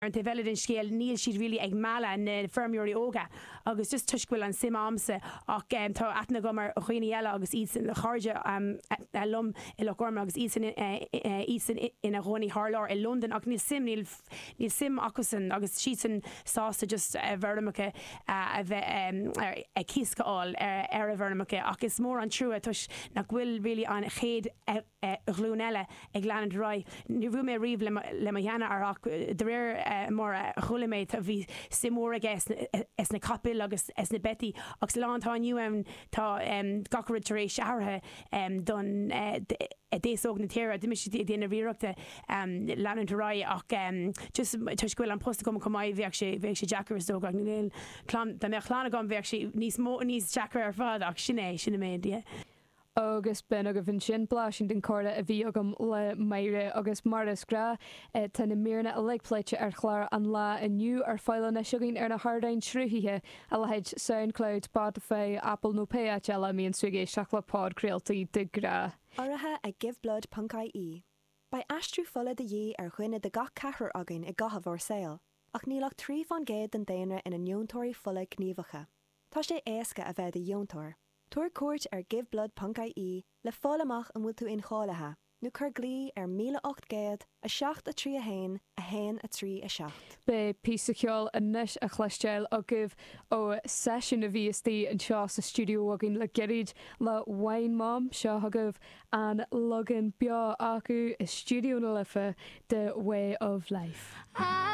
an te velid in scéal níl siad really ag mala na firmúirí óga agus just tuisgfuil an sim amsa ach tá atna gomar a chuoine eile agus ísan le cháirde lum i le gorma agus ísan ina gcónaí Harlár i London ach níl sim acusan agus sísan sásta just bhirramacha a bheith ag císcaáil ar a bhirramacha ach is mór an trúa tuis na bhfuil really an chéad glún eile ag leanad rá ní bhú mé riomh le dhéana arach de réir mór chulaméid a bhí simór aige is na capil agus is na betí agus lántáin UM tá gacurid tar éis seairthe don déóg na tíra dimis déana bhíireachta leanad rá ach just tuisgfuil an posta go cumáid bheag sé Jackar dóg ag níl tá mé chlána gom bheag sé níos Jackar ar fád ach sinna méid. Agus ben a go bhín sin blasin den códa a bhí agam le maire agus maras gra tá na mírna a leagpleite ar chláir an lá aniu ar fáile na siúgainn ar na Hardain srúthithe a leid SoundCloud, Spotify, Apple nó PHL míon suigé seach le pád creaaltaí de gra. Áirithe ag giveblood.ie. Ba astrú fola de dhé ar chuine de gach cethir againn I gahabhar saoil, ach nílach trí fan géad den daonra ina neontóirí fola gníomhacha. Tá sé éasca a bheith de dheontóir. Tuair cuairt ar giveblood.ie le fáil amach an bhfuil tú inchállathe, nó chur glí ar 1800 a 7 a 3 Be písaceáil a níis a chleisteil a gibh ó session a bhíostí an seo sa studio agin le geirid le Wine Mom seo agah an logan beo acu i studio na lifa The Way of Life.